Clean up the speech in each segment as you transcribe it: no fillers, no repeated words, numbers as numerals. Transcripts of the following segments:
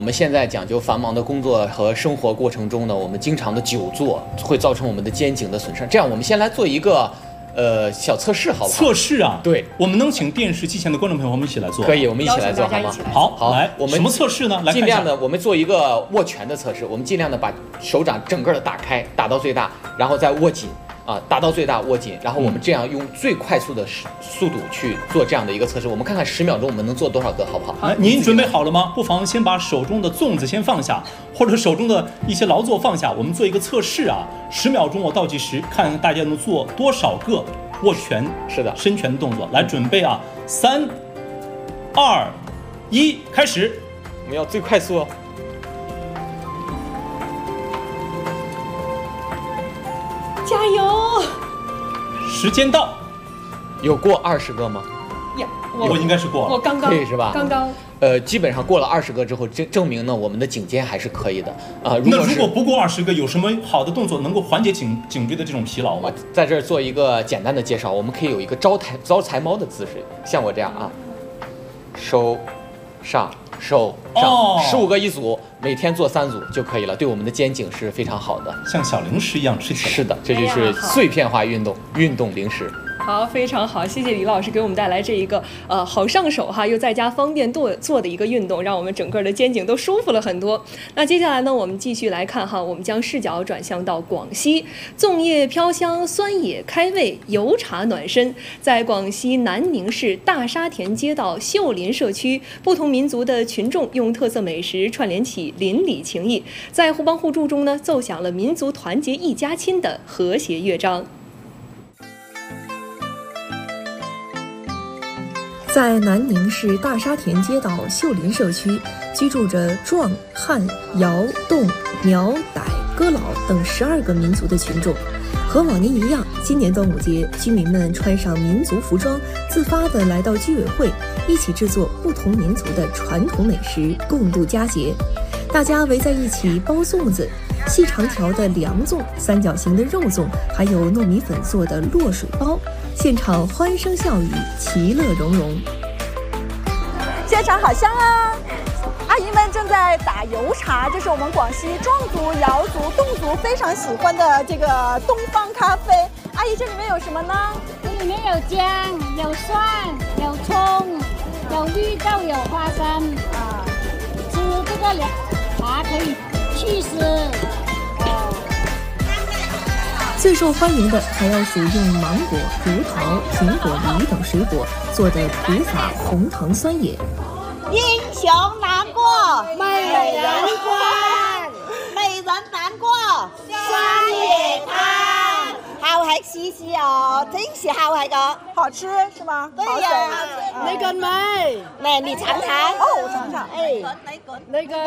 我们现在讲究繁忙的工作和生活过程中呢，我们经常的久坐会造成我们的肩颈的损伤。这样，我们先来做一个小测试，好不好？ 测试啊， 对， 我们能请电视机前的观众朋友我们一起来做？ 可以，我们一起来做，好吗？ 好，来， 我们什么测试呢？来看一下， 尽量的，我们做一个握拳的测试。我们尽量的把手掌整个的打开，打到最大，然后再握紧。打到最大握紧，然后我们这样用最快速的速度去做这样的一个测试，我们看看10秒钟我们能做多少个，好不好？ 您准备好了吗？不妨先把手中的粽子先放下，或者手中的一些劳作放下，我们做一个测试啊。10秒钟我倒计时，看看大家能做多少个握拳， 是的， 伸拳的动作。来，准备啊，3、2、1，开始。 我们要最快速哦。 加油！ 时间到， 有过20个吗？ 呀， 我应该是过了， 我刚刚可以是吧？ 刚刚， 基本上过了20个之后，证明呢我们的颈肩还是可以的啊。 那如果不过20个，有什么好的动作能够缓解颈椎的这种疲劳吗？ 我在这儿做一个简单的介绍，我们可以有一个招财猫的姿势，像我这样啊，手上。手上15个一组，每天做3组就可以了，对我们的肩颈是非常好的， 像小零食一样吃起来。 是的，这就是碎片化运动零食。 好，非常好，谢谢李老师给我们带来这一个好上手哈，又在家方便做的一个运动，让我们整个的肩颈都舒服了很多。那接下来呢，我们继续来看哈，我们将视角转向到广西，粽叶飘香，酸野开胃，油茶暖身。在广西南宁市大沙田街道秀林社区，不同民族的群众用特色美食串联起邻里情谊，在互帮互助中呢，奏响了民族团结一家亲的和谐乐章。 在南宁市大沙田街道秀林社区，居住着壮、汉、瑶、侗、苗、傣、哥老等12个民族的群众。和往年一样，今年端午节，居民们穿上民族服装，自发地来到居委会，一起制作不同民族的传统美食，共度佳节。大家围在一起包粽子，细长条的凉粽、三角形的肉粽，还有糯米粉做的落水包。现场欢声笑语，其乐融融。 现场好香啊！阿姨们正在打油茶，这是我们广西壮族、瑶族、侗族非常喜欢的这个东方咖啡。阿姨，这里面有什么呢？ 这里面有姜、有蒜、有葱、有绿豆、有花生啊。吃这个茶可以祛湿。 最受欢迎的还要数用芒果、葡萄、苹果、梨等水果做的土法红糖酸野。 英雄难过美人关，美人难过酸野汤，好吃試試哦，真是好吃個， 好吃是吗？ 對呀， 那個沒？來，你嘗嘗。 哦，我嘗嘗。哎， 那個，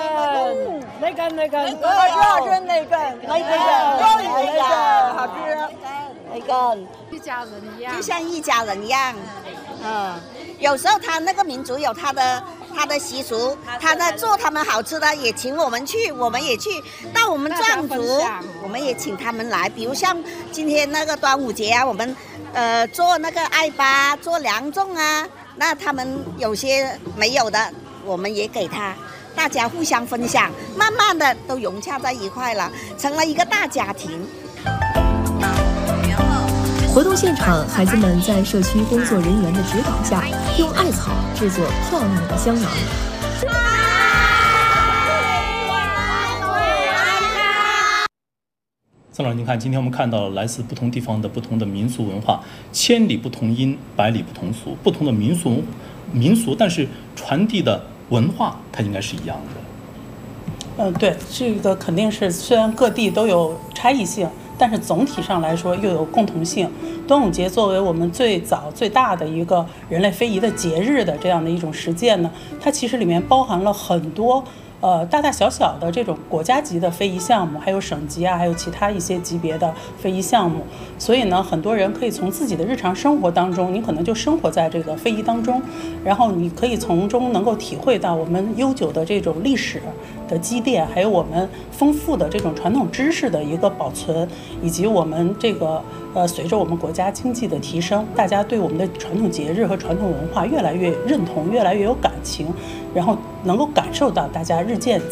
好吃，那個，终于那个好吃， 那個一家人一样， 就像一家人一样。有时候他那个民族有他的习俗，他在做他们好吃的，也请我们去，我们也去。到我们壮族，我们也请他们来。比如像今天那个端午节啊，我们做那个艾粑，做凉粽啊，那他们有些没有的，我们也给他，大家互相分享，慢慢的都融洽在一块了，成了一个大家庭。 活动现场，孩子们在社区工作人员的指导下，用艾草制作漂亮的香囊。 曾老师，您看，今天我们看到了来自不同地方的不同的民俗文化，千里不同音，百里不同俗，不同的民俗，但是传递的文化它应该是一样的。 对，这个肯定是，虽然各地都有差异性，但是总体上来说又有共同性。端午节作为我们最早最大的一个人类非遗的节日的这样的一种实践呢，它其实里面包含了很多大大小小的这种国家级的非遗项目，还有省级啊，还有其他一些级别的非遗项目。所以呢，很多人可以从自己的日常生活当中，你可能就生活在这个非遗当中，然后你可以从中能够体会到我们悠久的这种历史的积淀，还有我们丰富的这种传统知识的一个保存，以及我们这个随着我们国家经济的提升，大家对我们的传统节日和传统文化越来越认同，越来越有感情，然后能够感受到大家日渐